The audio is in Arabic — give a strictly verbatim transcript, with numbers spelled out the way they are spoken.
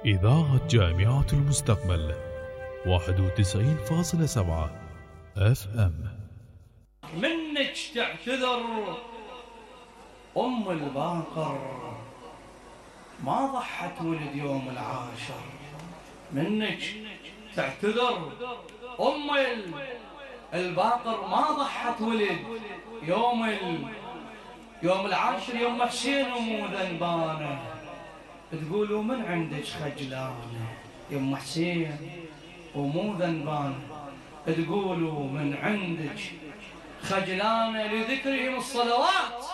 إذاعة جامعة المستقبل واحد وتسعين فاصلة سبعة اف ام. منك تعتذر أم الباقر، ما ضحت ولد يوم العاشر. منك تعتذر أم الباقر، ما ضحت ولد يوم يوم العاشر. يوم حسين ومو ذنبانه، تقولوا من عندك خجلانه. يوم حسين ومو ذنبانه، تقولوا من عندك خجلانه. لذكرهم الصلوات